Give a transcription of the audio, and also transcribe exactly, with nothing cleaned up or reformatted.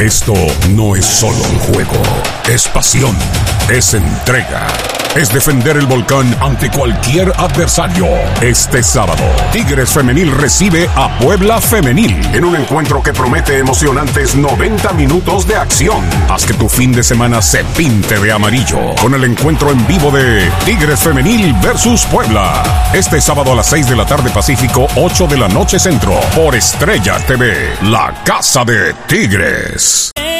Esto no es solo un juego, es pasión, es entrega, es defender el volcán ante cualquier adversario. Este sábado, Tigres Femenil recibe a Puebla Femenil en un encuentro que promete emocionantes noventa minutos de acción. Haz que tu fin de semana se pinte de amarillo con el encuentro en vivo de Tigres Femenil versus Puebla. Este sábado a las seis de la tarde Pacífico, ocho de la noche Centro, por Estrella T V, la casa de Tigres.